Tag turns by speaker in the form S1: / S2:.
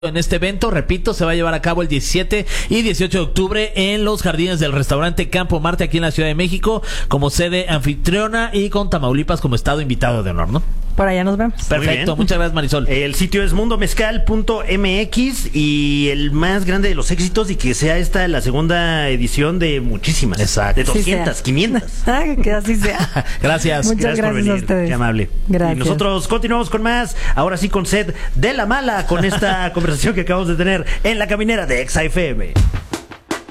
S1: en este evento. Repito, se va a llevar a cabo el 17 y 18 de octubre en los jardines del restaurante Campo Marte aquí en la Ciudad de México, como sede anfitriona y con Tamaulipas como estado invitado de honor, ¿no?
S2: Por allá nos vemos.
S1: Perfecto, muchas gracias, Marisol.
S3: El sitio es mundomezcal.mx y el más grande de los éxitos, y que sea esta la segunda edición de muchísimas.
S1: Exacto.
S3: De 200,
S2: Sí
S3: 500.
S2: Que así sea.
S1: Gracias.
S2: Muchas gracias
S3: por venir.
S2: a ustedes.
S3: Qué amable.
S2: Gracias.
S3: Y nosotros continuamos con más, ahora sí con Sed de la Mala, con esta conversación que acabamos de tener en La Caminera de Exa FM.